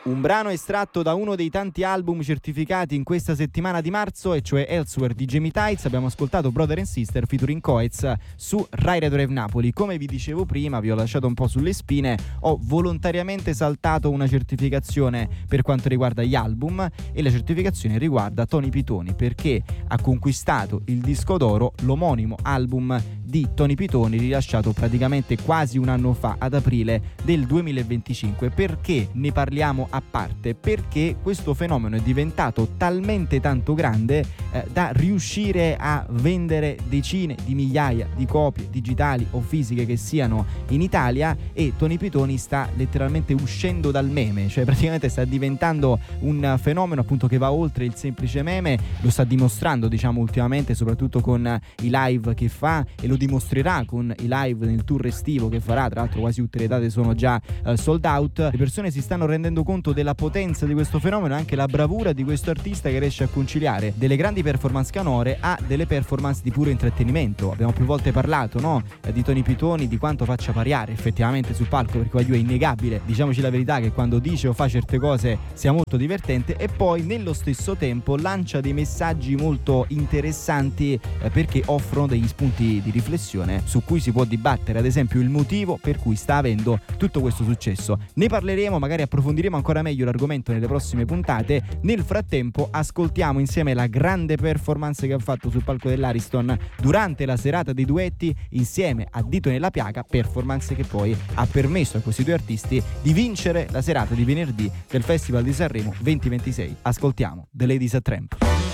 Un brano estratto da uno dei tanti album certificati in questa settimana di marzo, e cioè Elsewhere di Jamie Tights. Abbiamo ascoltato Brother and Sister featuring Coez su Rai Radio Rev Napoli. Come vi dicevo prima, vi ho lasciato un po' sulle spine, ho volontariamente saltato una certificazione per quanto riguarda gli album, e la certificazione riguarda Tony Pitoni, perché ha conquistato il disco d'oro l'omonimo album di Tony Pitoni, rilasciato praticamente quasi un anno fa, ad aprile del 2025. Perché ne parliamo a parte? Perché questo fenomeno è diventato talmente tanto grande da riuscire a vendere decine di migliaia di copie digitali o fisiche che siano in Italia, e Tony Pitoni sta letteralmente uscendo dal meme, cioè praticamente sta diventando un fenomeno appunto che va oltre il semplice meme. Lo sta dimostrando, diciamo, ultimamente, soprattutto con i live che fa, e lo dimostrerà con i live nel tour estivo che farà. Tra l'altro quasi tutte le date sono già sold out. Le persone si stanno rendendo conto della potenza di questo fenomeno e anche la bravura di questo artista, che riesce a conciliare delle grandi performance canore a delle performance di puro intrattenimento. Abbiamo più volte parlato, no, di Tony Pitoni, di quanto faccia pariare effettivamente sul palco, perché Wagyu è innegabile, diciamoci la verità, che quando dice o fa certe cose sia molto divertente, e poi nello stesso tempo lancia dei messaggi molto interessanti perché offrono degli spunti di riflessione su cui si può dibattere, ad esempio il motivo per cui sta avendo tutto questo successo. Ne parleremo, magari approfondiremo ancora meglio l'argomento nelle prossime puntate. Nel frattempo ascoltiamo insieme la grande performance che ha fatto sul palco dell'Ariston durante la serata dei duetti insieme a Dito nella Piaga, performance che poi ha permesso a questi due artisti di vincere la serata di venerdì del Festival di Sanremo 2026. Ascoltiamo The Ladies a Tramp.